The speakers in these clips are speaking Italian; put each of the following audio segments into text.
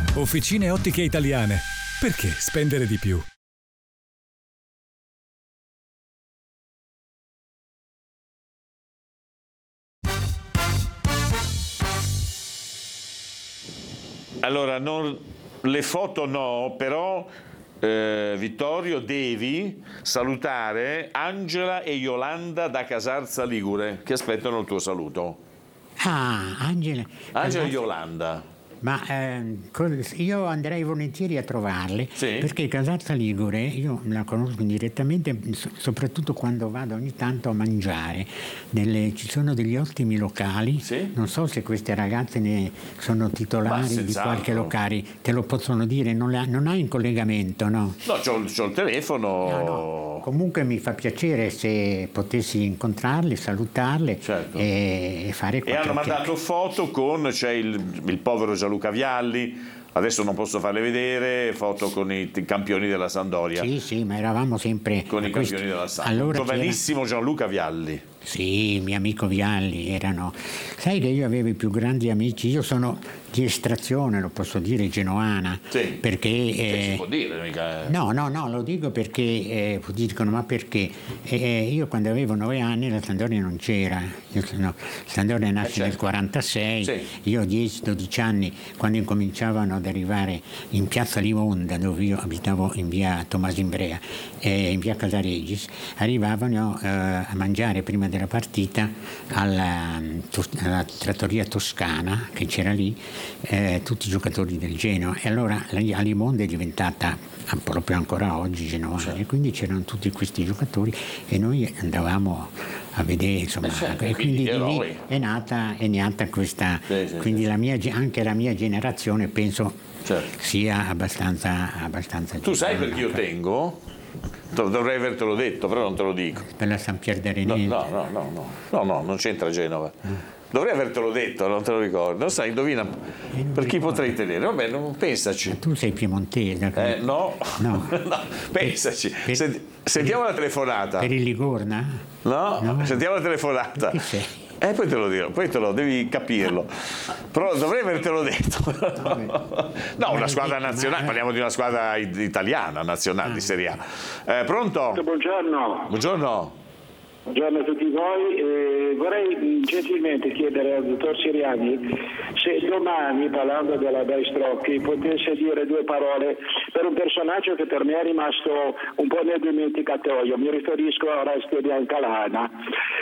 Officine Ottiche Italiane. Perché spendere di più? Allora, le foto no, però Vittorio, devi salutare Angela e Yolanda da Casarza Ligure, che aspettano il tuo saluto. Ah, Angela. Angela e Yolanda. Ma io andrei volentieri a trovarle, sì? Perché Casarza Ligure io la conosco indirettamente, soprattutto quando vado ogni tanto a mangiare. Ci sono degli ottimi locali, sì? Non so se queste ragazze ne sono titolari di qualche locale, te lo possono dire, non hai in collegamento, no? No, c'ho il telefono. No. Comunque mi fa piacere se potessi incontrarle, salutarle, certo, e fare qualche. E hanno mandato foto con il povero Gianluca Vialli, adesso non posso farle vedere, foto con i campioni della Sampdoria. Sì, ma eravamo sempre con i campioni della Sampdoria. Allora giovanissimo Gianluca Vialli. Sì, mio amico Vialli erano. Sai che io avevo i più grandi amici, io sono di estrazione, lo posso dire, genoana. Sì. Perché si può dire, mica. No, lo dico perché dicono ma perché? Io quando avevo 9 anni la Sampdoria non c'era. La Sampdoria nasce nel 46, sì. Io 10-12 anni, quando incominciavano ad arrivare in piazza Limonda, dove io abitavo in via Tommaso Imbrea e in via Casaregis, arrivavano a mangiare prima della partita alla trattoria toscana che c'era lì, tutti i giocatori del Genoa, e allora la Limonda è diventata proprio ancora oggi Genoa, certo. E quindi c'erano tutti questi giocatori e noi andavamo a vedere, insomma, certo, e quindi di lì è nata questa, sì, quindi sì. Anche la mia generazione penso, certo, sia abbastanza. Tu sai perché io tengo? Dovrei avertelo detto, però non te lo dico. Per la San Pier de Renate. No, non c'entra Genova. Dovrei avertelo detto, non te lo ricordo. Non sai, indovina per chi potrei tenere. Vabbè, non pensaci. Tu sei piemontese. No. Pensaci. Sentiamo la telefonata. Per il Ligurna? No, sentiamo la telefonata. Chi sei? Poi te lo dirò, poi devi capirlo. Però dovrei avertelo detto. No, una squadra nazionale, parliamo di una squadra italiana, nazionale, di Serie A. Pronto? Buongiorno. Buongiorno. Buongiorno a tutti voi. Vorrei gentilmente chiedere al dottor Siriani se domani, parlando della Baistrocchi, potesse dire due parole per un personaggio che per me è rimasto un po' nel dimenticatoio. Mi riferisco a Orazio Biancalana.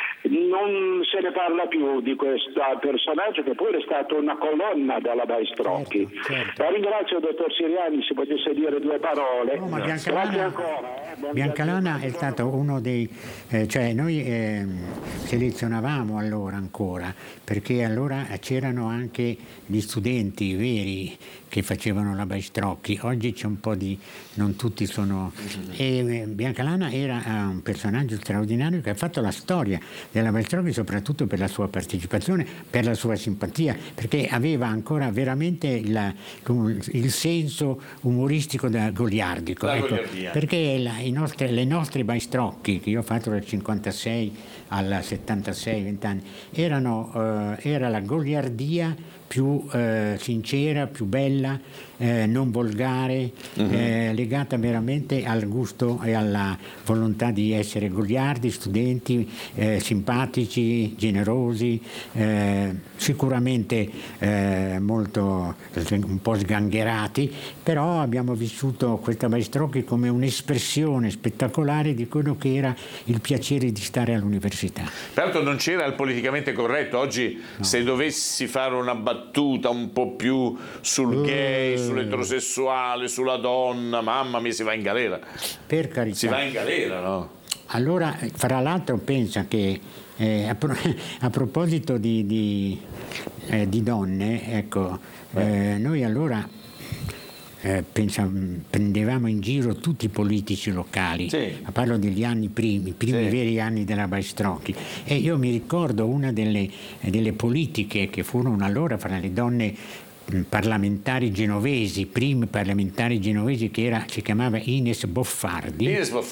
Non se ne parla più di questo personaggio che pure è stato una colonna della Baistrocchi. Certo. La ringrazio, dottor Siriani, se potesse dire due parole. No, ma Grazie ancora. Biancalana è stato uno dei... cioè noi selezionavamo allora ancora, perché allora c'erano anche gli studenti veri che facevano la Baistrocchi. Oggi c'è un po' di... non tutti sono... E Biancalana era un personaggio straordinario che ha fatto la storia della Baistrocchi, soprattutto per la sua partecipazione, per la sua simpatia, perché aveva ancora veramente il senso umoristico goliardico. Ecco, perché le nostre Baistrocchi, che io ho fatto dal 56 al 76, 20 anni, era la goliardia più sincera, più bella, non volgare, legata veramente al gusto e alla volontà di essere goliardi, studenti, simpatici, generosi, sicuramente molto un po' sgangherati, però abbiamo vissuto questa Baistrocchi come un'espressione spettacolare di quello che era il piacere di stare all'università. Peraltro non c'era il politicamente corretto. Oggi se dovessi fare una battuta un po' più sul gay, sull'eterosessuale, sulla donna, mamma mia, si va in galera. Per carità. Si va in galera, no? Allora, fra l'altro, pensa che a proposito di donne, ecco, noi allora prendevamo in giro tutti i politici locali, sì. Parlo degli anni primi sì. Veri anni della Baistrocchi, e io mi ricordo una delle politiche che furono allora fra le donne parlamentari genovesi, prime parlamentari genovesi, che si chiamava Ines Boffardi.